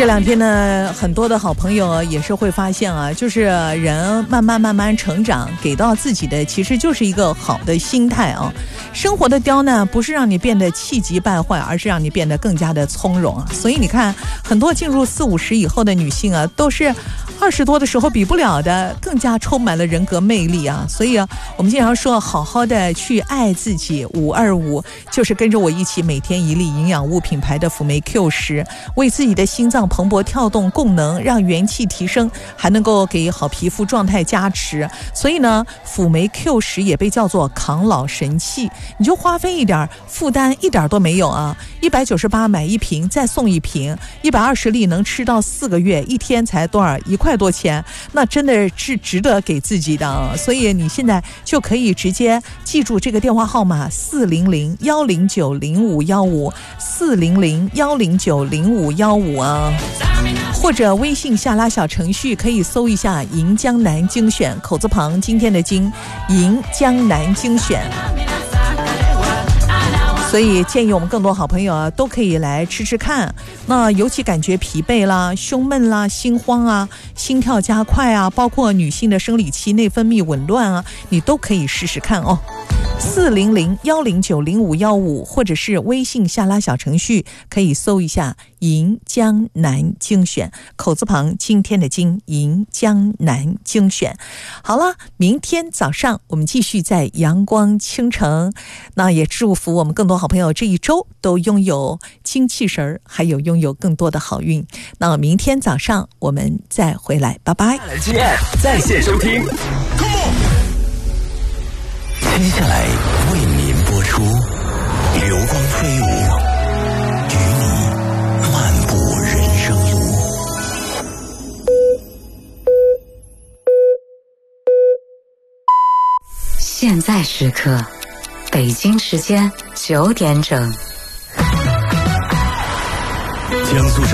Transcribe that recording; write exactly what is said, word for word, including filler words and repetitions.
这两天呢，很多的好朋友也是会发现啊，就是人慢慢慢慢成长，给到自己的其实就是一个好的心态啊。生活的刁难不是让你变得气急败坏，而是让你变得更加的从容啊。所以你看，很多进入四五十以后的女性啊，都是二十多的时候比不了的，更加充满了人格魅力啊。所以啊，我们经常说，好好的去爱自己。五二五就是跟着我一起每天一粒营养物品牌的辅酶 Q 十，为自己的心脏蓬勃跳动功能，让元气提升，还能够给好皮肤状态加持。所以呢，辅酶 Q 十也被叫做抗老神器。你就花费一点，负担一点都没有啊！一百九十八买一瓶，再送一瓶，一百二十粒能吃到四个月，一天才多少？一块多钱，那真的是值得给自己的啊！所以你现在就可以直接记住这个电话号码：四零零幺零九零五幺五，四零零幺零九零五幺五啊。或者微信下拉小程序可以搜一下银江南精选，口字旁今天的金，银江南精选。所以建议我们更多好朋友啊，都可以来吃吃看。那尤其感觉疲惫啦、胸闷啦、心慌啊、心跳加快啊，包括女性的生理期内分泌紊乱啊，你都可以试试看哦。四零零幺零九零五幺五，或者是微信下拉小程序可以搜一下银江南精选，口字旁今天的金，银江南精选。好了，明天早上我们继续在阳光倾城。那也祝福我们更多好朋友这一周都拥有精气神，还有拥有更多的好运。那明天早上我们再回来，拜拜。 在线收听。接下来为您播出流光飞舞，与你漫步人生路。 现在时刻，北京时间九点整。 江苏省